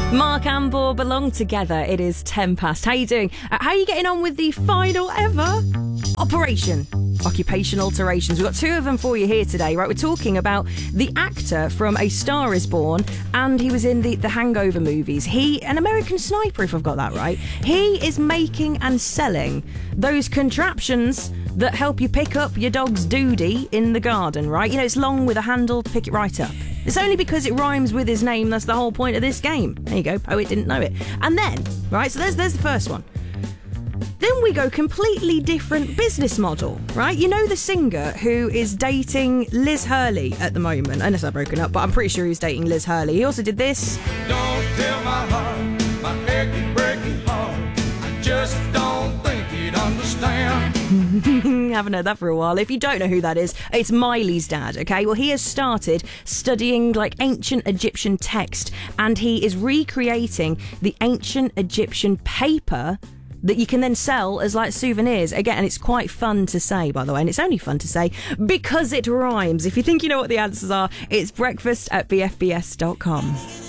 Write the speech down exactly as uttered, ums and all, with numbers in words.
Mark Amble belong together. It is ten past. How you doing? Uh, how are you getting on with the final ever Operation Occupation Alterations? We've got two of them for you here today, right? We're talking about the actor from A Star Is Born, and he was in the, the Hangover movies. He, an American Sniper, if I've got that right, he is making and selling those contraptions that help you pick up your dog's doodie in the garden, right? You know, it's long with a handle to pick it right up. It's only because it rhymes with his name, that's the whole point of this game. There you go, poet didn't know it. And then, right, so there's there's the first one. Then we go completely different business model, right? You know the singer who is dating Liz Hurley at the moment, unless I've broken up, but I'm pretty sure he's dating Liz Hurley. He also did this. Don't tell my heart, my achy, breaking heart. I just don't think you'd understand. Haven't heard that for a while. If you don't know who that is, it's Miley's dad, okay? Well, he has started studying like ancient Egyptian text, and he is recreating the ancient Egyptian paper that you can then sell as like souvenirs. Again, it's quite fun to say, by the way, and it's only fun to say because it rhymes. If you think you know what the answers are, it's breakfast at b f b s dot com.